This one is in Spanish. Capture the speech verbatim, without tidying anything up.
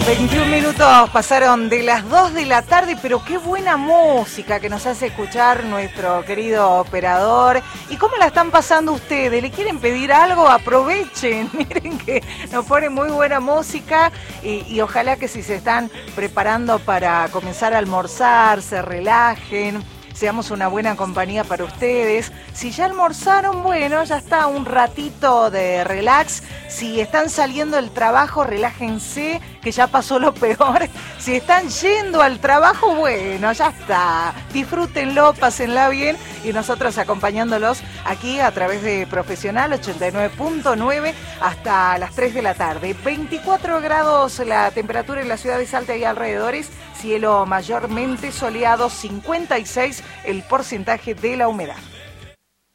veintiún minutos pasaron de las dos de la tarde, pero qué buena música que nos hace escuchar nuestro querido operador. ¿Y cómo la están pasando ustedes? ¿Le quieren pedir algo? Aprovechen, miren que nos pone muy buena música y, y ojalá que si se están preparando para comenzar a almorzar, se relajen. Seamos una buena compañía para ustedes. Si ya almorzaron, bueno, ya está un ratito de relax. Si están saliendo del trabajo, relájense, que ya pasó lo peor. Si están yendo al trabajo, bueno, ya está. Disfrútenlo, pásenla bien y nosotros acompañándolos aquí a través de Profesional ochenta y nueve punto nueve hasta las tres de la tarde. veinticuatro grados la temperatura en la ciudad de Salta y alrededores. Cielo mayormente soleado, cincuenta y seis el porcentaje de la humedad.